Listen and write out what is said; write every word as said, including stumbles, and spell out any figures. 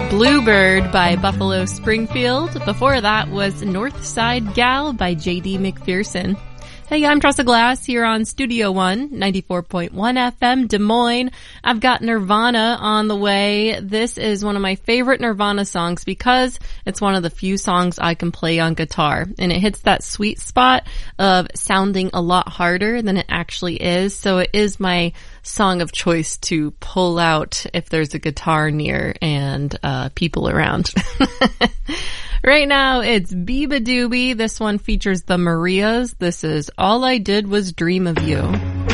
Bluebird by Buffalo Springfield. Before that was Northside Gal by J D McPherson. Hey, I'm Tressa Glass here on Studio One, ninety-four point one F M, Des Moines. I've got Nirvana on the way. This is one of my favorite Nirvana songs because it's one of the few songs I can play on guitar. And it hits that sweet spot of sounding a lot harder than it actually is. So it is my song of choice to pull out if there's a guitar near and uh people around. Right now, it's Biba Doobie. This one features the Marias. This is All I Did Was Dream of You.